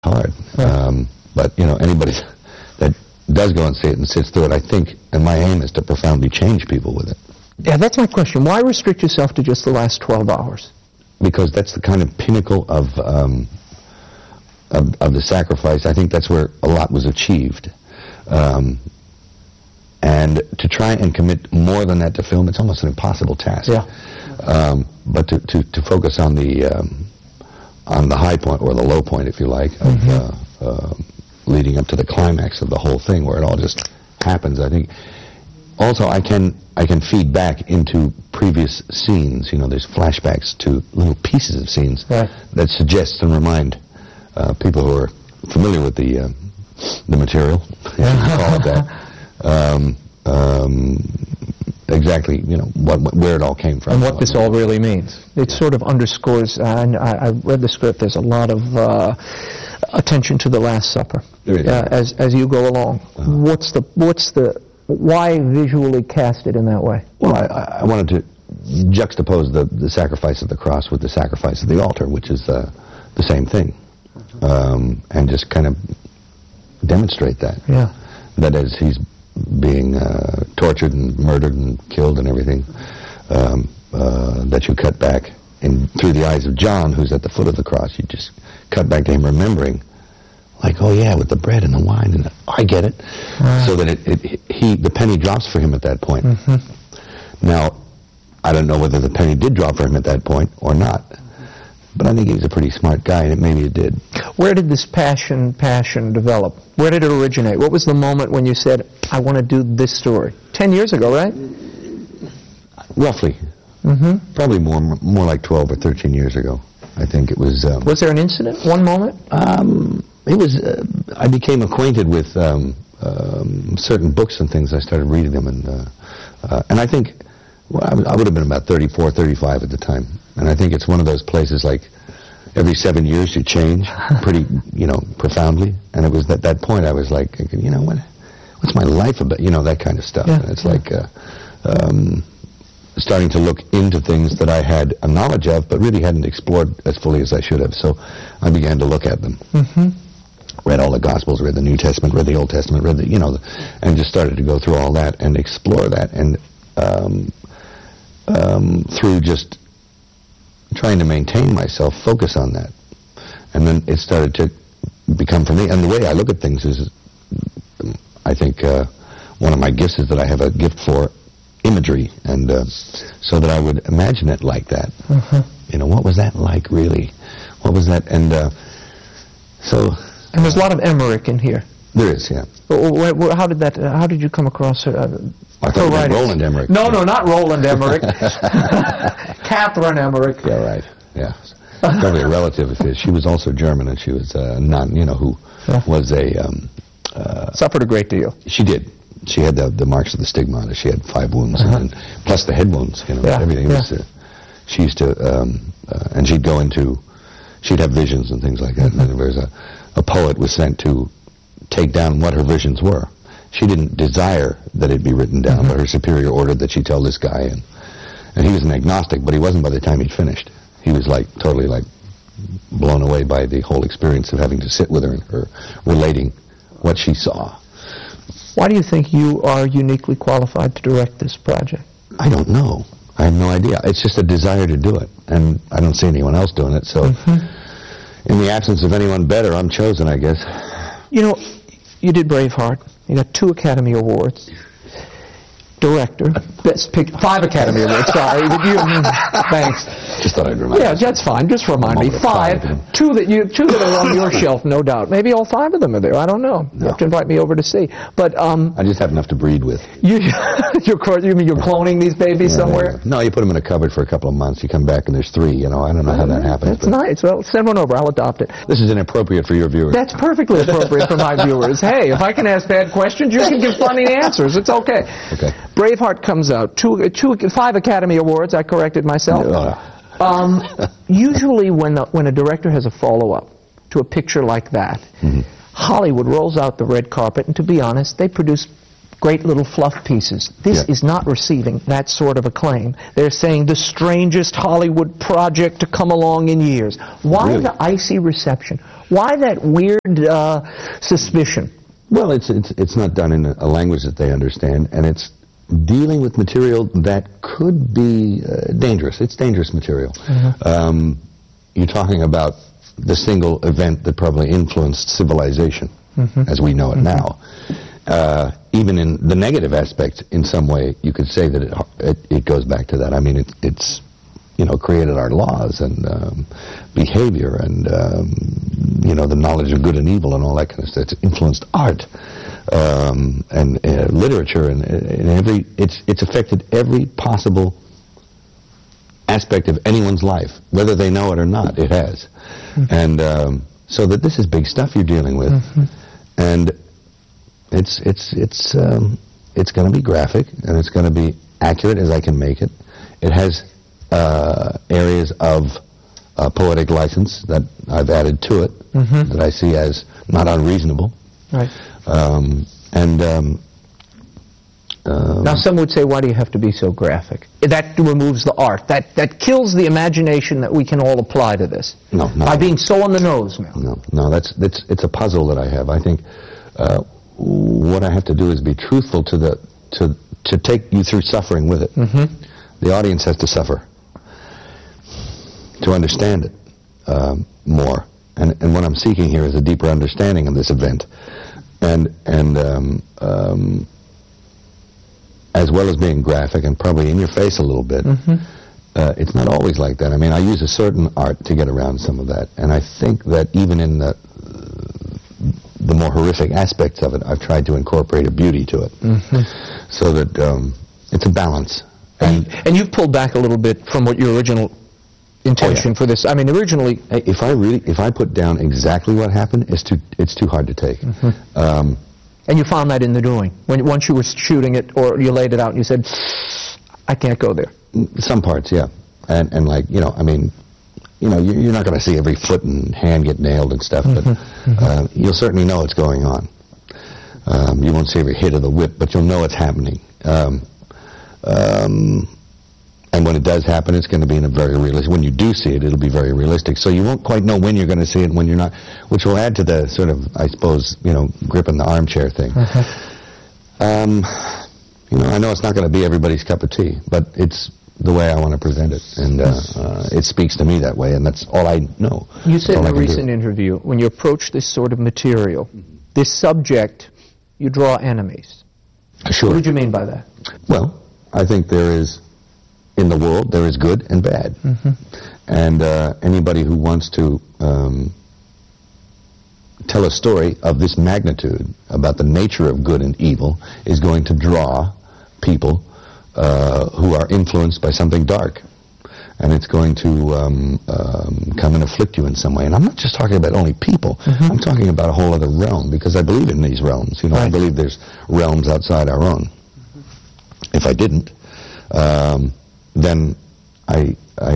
hard. But, you know, anybody that does go and see it and sits through it, I think, and my aim is to profoundly change people with it. Yeah, that's my question. Why restrict yourself to just the last 12 hours? Because that's the kind of pinnacle of the sacrifice. I think that's where a lot was achieved. And to try and commit more than that to film, it's almost an impossible task. Yeah. But to focus on the high point, or the low point, if you like, of leading up to the climax of the whole thing, where it all just happens, I think. Also, I can feed back into previous scenes. You know, there's flashbacks to little pieces of scenes that suggest and remind people who are familiar with the material, if you can call it that, exactly, you know, where it all came from. And what this all really means. It sort of underscores, and I read the script, there's a lot of attention to the Last Supper as you go along. Why visually cast it in that way? Well, I wanted to juxtapose the sacrifice of the cross with the sacrifice of the altar, which is the same thing, and just kind of demonstrate that. Yeah. That as he's being tortured and murdered and killed and everything, that you cut back through the eyes of John, who's at the foot of the cross. You just cut back to him remembering, like, oh yeah, with the bread and the wine, and I get it. So that the penny drops for him at that point. Now, I don't know whether the penny did drop for him at that point or not, but I think he's a pretty smart guy, and maybe it did. Where did this passion develop? Where did it originate? What was the moment when you said, I want to do this story? 10 years ago, right? Roughly. Probably more like 12 or 13 years ago. I think it was... was there an incident, one moment? It was... I became acquainted with certain books and things. I started reading them, and I think... Well, I would have been about 34, 35 at the time. And I think it's one of those places, like, every 7 years you change pretty, you know, profoundly. And it was at that point I was like, you know, what's my life about? You know, that kind of stuff. Yeah. And it's like starting to look into things that I had a knowledge of, but really hadn't explored as fully as I should have. So I began to look at them. Read all the Gospels, read the New Testament, read the Old Testament, read the, you know, and just started to go through all that and explore that. And through just trying to maintain myself, focus on that. And then it started to become for me, and the way I look at things is, I think one of my gifts is that I have a gift for imagery, and so that I would imagine it like that. You know, what was that like really? What was that? And so... And there's a lot of Emmerich in here. There is, yeah. How did you come across I thought it was Roland Emmerich. No, not Roland Emmerich. Catherine Emmerich. Yeah, right. Yeah. Probably a relative of his. She was also German, and she was a nun, you know, who was a... suffered a great deal. She did. She had the marks of the stigma on her. She had 5 wounds, and plus the head wounds, you know, everything. She used to... and she'd go into... She'd have visions and things like that. And there was a poet was sent to take down what her visions were. She didn't desire that it be written down, but her superior ordered that she tell this guy, and he was an agnostic, but he wasn't by the time he'd finished. He was like totally like blown away by the whole experience of having to sit with her and her relating what she saw. Why do you think you are uniquely qualified to direct this project? I don't know. I have no idea. It's just a desire to do it, and I don't see anyone else doing it, so in the absence of anyone better, I'm chosen, I guess. You know, you did Braveheart. You got 2 Academy Awards. Director, Best Picture, 5 Academy Awards. Sorry, thanks. Just thought I'd remind you. Yeah, that's fine. Just remind me. 5, 2 that are on your shelf, no doubt. Maybe all 5 of them are there. I don't know. You have to invite me over to see. But I just have enough to breed with. You mean you're cloning these babies somewhere? No, you put them in a cupboard for a couple of months. You come back and there's 3. You know, I don't know how that happens. That's nice. Well, send one over. I'll adopt it. This is inappropriate for your viewers. That's perfectly appropriate for my viewers. Hey, if I can ask bad questions, you can give funny answers. It's okay. Okay. Braveheart comes out. 5 Academy Awards. I corrected myself. Usually when a director has a follow-up to a picture like that, Hollywood rolls out the red carpet, and to be honest, they produce great little fluff pieces. This is not receiving that sort of acclaim. They're saying the strangest Hollywood project to come along in years. Why the icy reception? Why that weird suspicion? Well, it's not done in a language that they understand, and it's dealing with material that could be dangerous. It's dangerous material. You're talking about the single event that probably influenced civilization as we know it now. Even in the negative aspect, in some way, you could say that it goes back to that. I mean, it's created our laws and behavior and the knowledge of good and evil and all that kind of stuff. It's influenced art and literature and it's affected every possible aspect of anyone's life, whether they know it or not. It has, and so that this is big stuff you're dealing with, and it's going to be graphic and it's going to be accurate as I can make it. It has areas of poetic license that I've added to it that I see as not unreasonable. Right. Now, some would say, why do you have to be so graphic? That removes the art. That kills the imagination that we can all apply to this. No, by being so on the nose, Mel. No. It's a puzzle that I have. I think what I have to do is be truthful to take you through suffering with it. The audience has to suffer to understand it more. And what I'm seeking here is a deeper understanding of this event. And as well as being graphic and probably in your face a little bit, it's not always like that. I mean, I use a certain art to get around some of that. And I think that even in the more horrific aspects of it, I've tried to incorporate a beauty to it. So that it's a balance. And you've pulled back a little bit from what your original intention for this. I mean, originally, if I put down exactly what happened, it's too hard to take. And you found that in the doing once you were shooting it, or you laid it out and you said, I can't go there. Some parts, yeah, and I mean, you're not going to see every foot and hand get nailed and stuff, but you'll certainly know what's going on. You won't see every hit of the whip, but you'll know it's happening. And when it does happen, it's going to be in a very realistic. When you do see it, it'll be very realistic. So you won't quite know when you're going to see it and when you're not, which will add to the sort of, I suppose, grip in the armchair thing. I know it's not going to be everybody's cup of tea, but it's the way I want to present it, and it speaks to me that way, and that's all I know. You said in a recent interview, when you approach this sort of material, this subject, you draw enemies. Sure. What did you mean by that? Well, I think in the world, there is good and bad. And anybody who wants to tell a story of this magnitude about the nature of good and evil is going to draw people who are influenced by something dark. And it's going to come and afflict you in some way. And I'm not just talking about only people. I'm talking about a whole other realm, because I believe in these realms. I believe there's realms outside our own. If I didn't, then I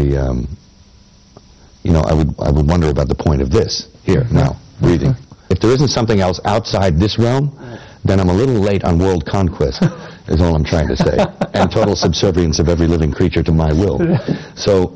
would wonder about the point of this here now, breathing. If there isn't something else outside this realm, then I'm a little late on world conquest, is all I'm trying to say, and total subservience of every living creature to my will. So,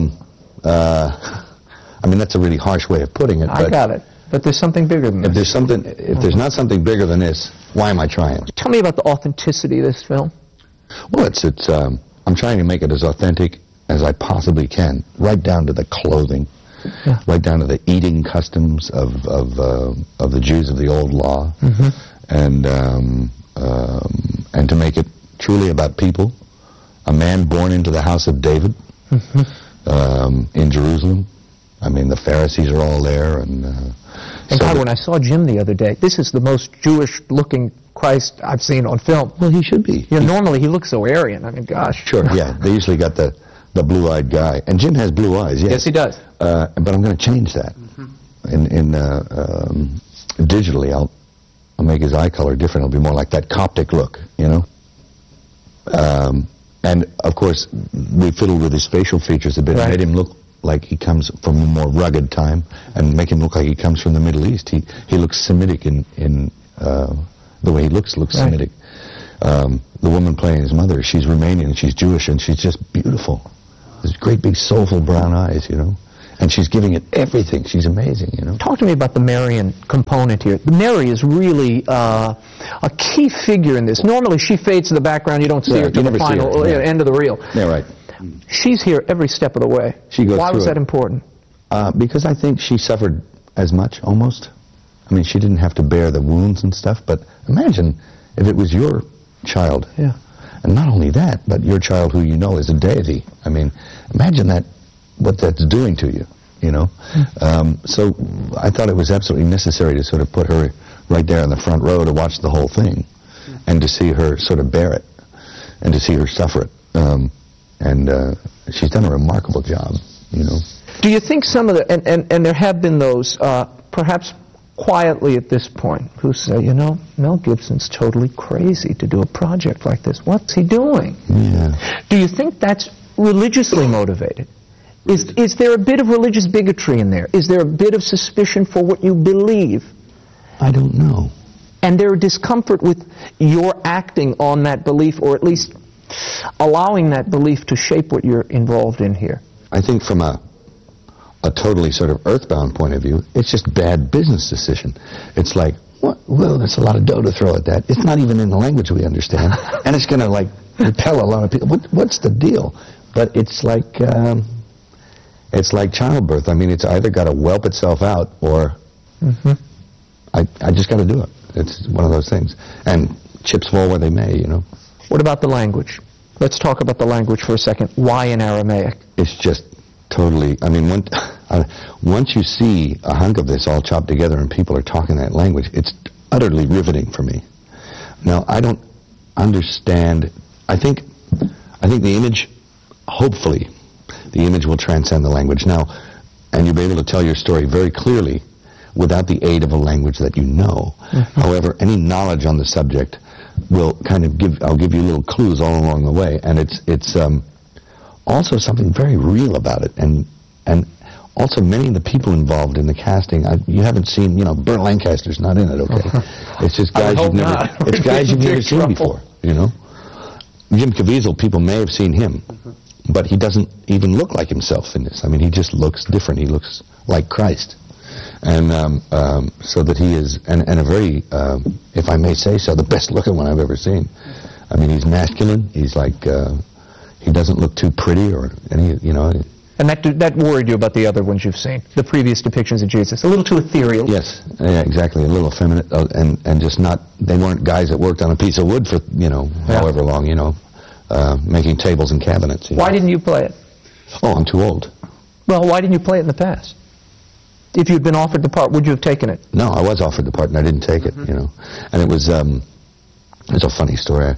I mean, that's a really harsh way of putting it. I got it. But there's something bigger than this. If there's not something bigger than this, why am I trying? Tell me about the authenticity of this film. Well, I'm trying to make it as authentic as I possibly can, right down to the clothing, right down to the eating customs of the Jews of the old law, and to make it truly about people, a man born into the house of David in Jerusalem. I mean, the Pharisees are all there, and God, when I saw Jim the other day, this is the most Jewish-looking Christ I've seen on film. Well, he should be. Normally he looks so Aryan. I mean, gosh. Sure, yeah. They usually got the blue-eyed guy. And Jim has blue eyes, yes. Yes, he does. But I'm going to change that. Digitally, I'll make his eye color different. It'll be more like that Coptic look, And, of course, we fiddled with his facial features a bit and made him look like he comes from a more rugged time, and make him look like he comes from the Middle East. He looks Semitic in the way he looks Semitic. The woman playing his mother, she's Romanian and she's Jewish and she's just beautiful. These great big soulful brown eyes, you know. And she's giving it everything. She's amazing, you know. Talk to me about the Marian component here. Mary is really a key figure in this. Normally she fades to the background. You don't see her till the final end of the reel. Yeah, right. She's here every step of the way. She goes Why through was that important? Because I think she suffered as much, almost. I mean, she didn't have to bear the wounds and stuff, but imagine if it was your child. Yeah. And not only that, but your child who you know is a deity. I mean, imagine that, what that's doing to you, you know. So I thought it was absolutely necessary to sort of put her right there in the front row to watch the whole thing and to see her sort of bear it and to see her suffer it. And she's done a remarkable job, you know. Do you think some of the, and there have been those, perhaps quietly at this point, who say, you know, Mel Gibson's totally crazy to do a project like this. What's he doing? Yeah. Do you think that's religiously motivated? Is there a bit of religious bigotry in there? Is there a bit of suspicion for what you believe? I don't know. And there discomfort with your acting on that belief, or at least allowing that belief to shape what you're involved in here? I think from a totally sort of earthbound point of view, it's just bad business decision. It's like, well, that's a lot of dough to throw at that. It's not even in the language we understand, and it's going to like repel a lot of people. What's the deal? But it's like childbirth. I mean, it's either got to whelp itself out, or I just got to do it. It's one of those things. And chips fall where they may, you know. What about the language? Let's talk about the language for a second. Why in Aramaic? It's just totally, I mean, once you see a hunk of this all chopped together and people are talking that language, it's utterly riveting for me. Now, I don't understand, I think the image, hopefully, the image will transcend the language now, and you'll be able to tell your story very clearly without the aid of a language that you know. However, any knowledge on the subject will kind of I'll give you little clues all along the way, and it's also something very real about it, and also many of the people involved in the casting. You haven't seen, you know, Burt Lancaster's not in it, okay? It's just guys you've never seen before, you know. Jim Caviezel, people may have seen him, but he doesn't even look like himself in this. I mean, he just looks different. He looks like Christ, and so that he is, and a very, if I may say so, the best looking one I've ever seen. I mean, he's masculine. He's like. He doesn't look too pretty or any, you know. And that worried you about the other ones you've seen, the previous depictions of Jesus, a little too ethereal. Yes, yeah, exactly, a little effeminate, and just not. They weren't guys that worked on a piece of wood for, you know, however long, you know, making tables and cabinets. Why didn't you play it? Oh, I'm too old. Well, why didn't you play it in the past? If you'd been offered the part, would you have taken it? No, I was offered the part and I didn't take it. You know, and it was it's a funny story.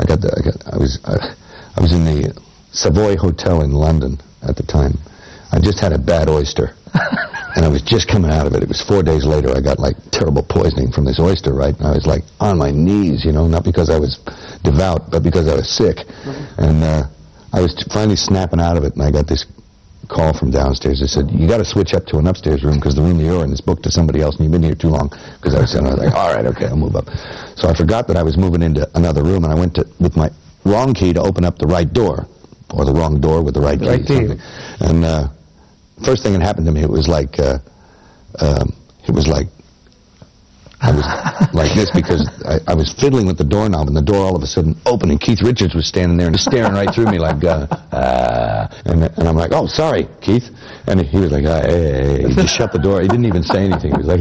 I was in the Savoy Hotel in London at the time. I just had a bad oyster, and I was just coming out of it. It was 4 days later. I got like terrible poisoning from this oyster, right? And I was like on my knees, you know, not because I was devout, but because I was sick. And I was finally snapping out of it, and I got this call from downstairs. They said, you got to switch up to an upstairs room because the room you're in is booked to somebody else, and you've been here too long. Because I was like, all right, okay, I'll move up. So I forgot that I was moving into another room, and I went with my wrong key to open up the right door, or the wrong door with the right key. And first thing that happened to me, it was like I was like this because I was fiddling with the doorknob, and the door all of a sudden opened, and Keith Richards was standing there and staring right through me like, and I'm like, oh, sorry, Keith. And he was like, hey. He just shut the door. He didn't even say anything. He was like,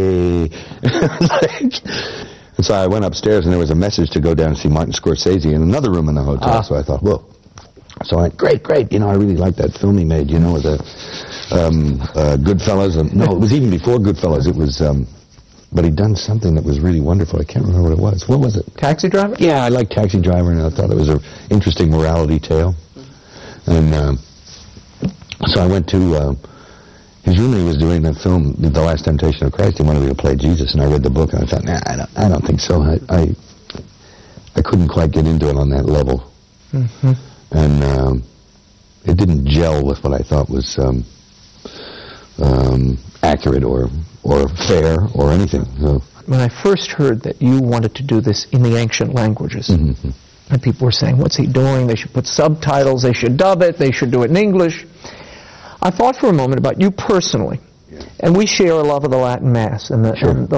hey. And so I went upstairs, and there was a message to go down and see Martin Scorsese in another room in the hotel. So I thought, whoa. So I went, great. You know, I really liked that film he made, you know, with the Goodfellas. And, no, it was even before Goodfellas. It was, but he'd done something that was really wonderful. I can't remember what it was. What was it? Taxi Driver? Yeah, I liked Taxi Driver, and I thought it was an interesting morality tale. And so I went to his room, and he was doing that film, The Last Temptation of Christ. He wanted me to play Jesus, and I read the book, and I thought, I don't think so. I couldn't quite get into it on that level. And it didn't gel with what I thought was accurate or fair or anything. So. When I first heard that you wanted to do this in the ancient languages, Mm-hmm. and people were saying, what's he doing? They should put subtitles, they should dub it, they should do it in English. I thought for a moment about you personally. And we share a love of the Latin Mass and the